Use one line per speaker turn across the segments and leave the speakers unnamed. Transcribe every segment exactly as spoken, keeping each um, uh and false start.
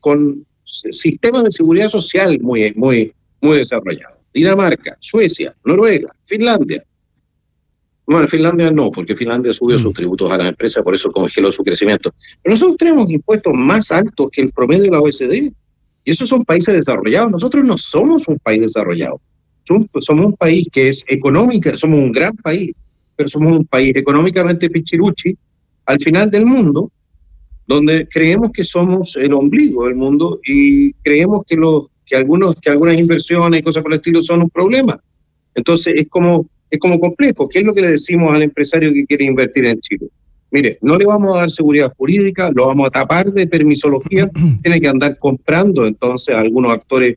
con sistemas de seguridad social muy, muy, muy desarrollados. Dinamarca, Suecia, Noruega, Finlandia. Bueno, Finlandia no, porque Finlandia subió mm. sus tributos a las empresas, por eso congeló su crecimiento. Pero nosotros tenemos impuestos más altos que el promedio de la O E C D. Y esos son países desarrollados. Nosotros no somos un país desarrollado. Somos un país que es económica, somos un gran país, pero somos un país económicamente pichiruchi al final del mundo, donde creemos que somos el ombligo del mundo y creemos que, los, que, algunos, que algunas inversiones y cosas por el estilo son un problema. Entonces es como, es como complejo. ¿Qué es lo que le decimos al empresario que quiere invertir en Chile? Mire, no le vamos a dar seguridad jurídica, lo vamos a tapar de permisología, tiene que andar comprando entonces a algunos actores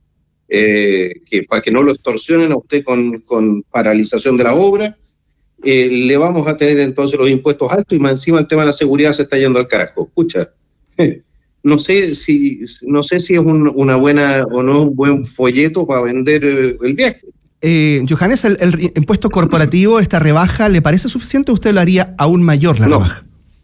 eh, que, para que no lo extorsionen a usted con, con paralización de la obra. Eh, le vamos a tener entonces los impuestos altos y más encima el tema de la seguridad se está yendo al carajo. Escucha, no sé si, no sé si es un, una buena o no un buen folleto para vender eh, el viaje.
Eh, Johannes, ¿el, el impuesto corporativo, esta rebaja, le parece suficiente o usted lo haría aún mayor la
no.
rebaja?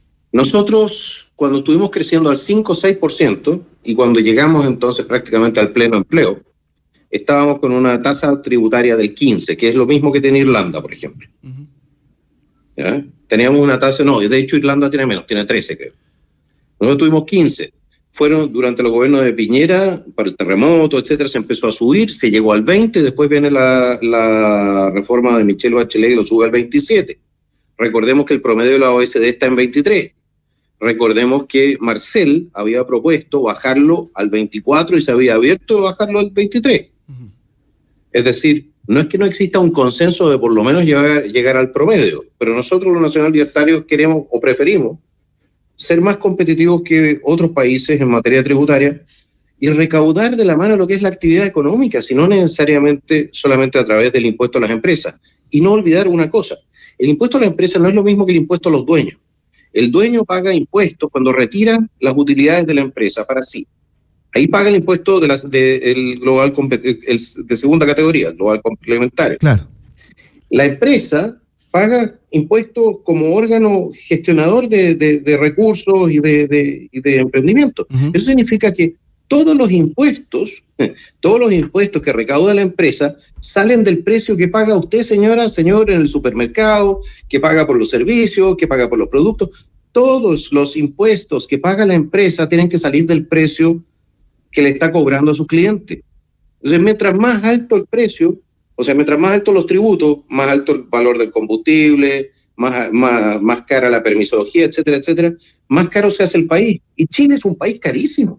Nosotros, cuando estuvimos creciendo al cinco o seis por ciento y cuando llegamos entonces prácticamente al pleno empleo, estábamos con una tasa tributaria del quince por ciento, que es lo mismo que tiene Irlanda, por ejemplo. Uh-huh. ¿Ya? Teníamos una tasa, no, de hecho Irlanda tiene menos, tiene trece, creo. Nosotros tuvimos quince. Fueron durante los gobiernos de Piñera, para el terremoto, etcétera, se empezó a subir, se llegó al veinte, después viene la, la reforma de Michelle Bachelet y lo sube al veintisiete. Recordemos que el promedio de la O E C D está en veintitrés. Recordemos que Marcel había propuesto bajarlo al veinticuatro y se había abierto a bajarlo al veintitrés. Uh-huh. Es decir, no es que no exista un consenso de por lo menos llegar, llegar al promedio, pero nosotros los nacional libertarios queremos o preferimos ser más competitivos que otros países en materia tributaria y recaudar de la mano lo que es la actividad económica, sino necesariamente solamente a través del impuesto a las empresas. Y no olvidar una cosa, el impuesto a las empresas no es lo mismo que el impuesto a los dueños. El dueño paga impuestos cuando retira las utilidades de la empresa para sí. Ahí paga el impuesto de, las, de, el global, el, de segunda categoría, el global complementario.
Claro.
La empresa paga impuestos como órgano gestionador de, de, de recursos y de, de, y de emprendimiento. Uh-huh. Eso significa que todos los impuestos, todos los impuestos que recauda la empresa salen del precio que paga usted, señora, señor, en el supermercado, que paga por los servicios, que paga por los productos. Todos los impuestos que paga la empresa tienen que salir del precio que le está cobrando a sus clientes. Entonces, mientras más alto el precio, o sea, mientras más altos los tributos, más alto el valor del combustible, más, más, más cara la permisología, etcétera, etcétera, más caro se hace el país. Y Chile es un país carísimo.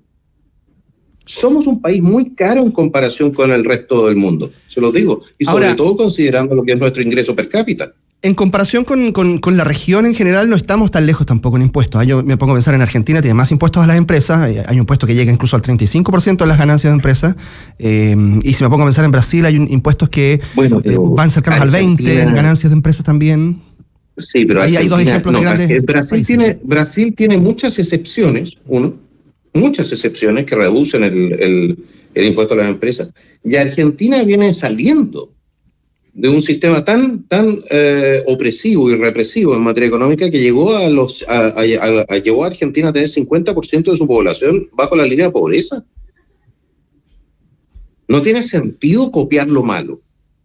Somos un país muy caro en comparación con el resto del mundo, se lo digo. Y sobre Ahora, todo considerando lo que es nuestro ingreso per cápita.
En comparación con, con, con la región en general, no estamos tan lejos tampoco en impuestos. Yo me pongo a pensar en Argentina, tiene más impuestos a las empresas, hay un impuesto que llega incluso al treinta y cinco por ciento de las ganancias de empresas, eh, y si me pongo a pensar en Brasil, hay un, impuestos que bueno, eh, van cercanos al veinte por ciento en ganancias de empresas también.
Sí, pero ahí hay dos ejemplos no, de grandes Brasil tiene, Brasil tiene muchas excepciones, uno, muchas excepciones que reducen el, el, el impuesto a las empresas, y Argentina viene saliendo de un sistema tan, tan eh, opresivo y represivo en materia económica que llegó a, los, a, a, a, a, llevó a Argentina a tener cincuenta por ciento de su población bajo la línea de pobreza. No tiene sentido copiar lo malo.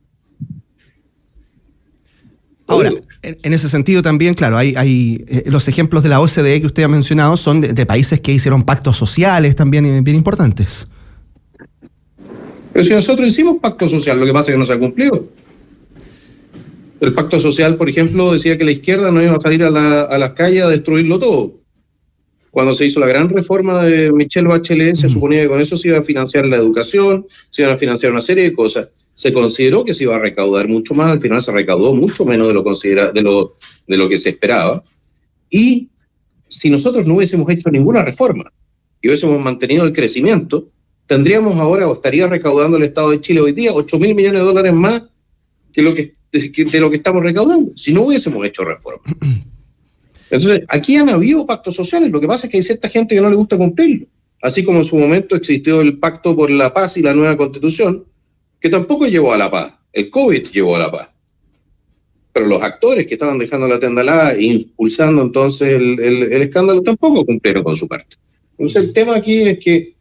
Ahora, en, en ese sentido también, claro, hay, hay eh, los ejemplos de la O C D E que usted ha mencionado son de, de países que hicieron pactos sociales también bien importantes.
Pero si nosotros hicimos pacto social, lo que pasa es que no se ha cumplido. El pacto social, por ejemplo, decía que la izquierda no iba a salir a, la, a las calles a destruirlo todo. Cuando se hizo la gran reforma de Michelle Bachelet, se suponía que con eso se iba a financiar la educación, se iban a financiar una serie de cosas. Se consideró que se iba a recaudar mucho más, al final se recaudó mucho menos de lo, considera, de lo, de lo que se esperaba. Y si nosotros no hubiésemos hecho ninguna reforma y hubiésemos mantenido el crecimiento, tendríamos ahora, o estaría recaudando el Estado de Chile hoy día, ocho mil millones de dólares más que lo que, que, de lo que estamos recaudando, si no hubiésemos hecho reforma. Entonces, aquí han habido pactos sociales, lo que pasa es que hay cierta gente que no le gusta cumplirlo. Así como en su momento existió el Pacto por la Paz y la nueva Constitución, que tampoco llevó a la paz. El COVID llevó a la paz. Pero los actores que estaban dejando la tenda alada e impulsando entonces el, el, el escándalo tampoco cumplieron con su parte. Entonces, el tema aquí es que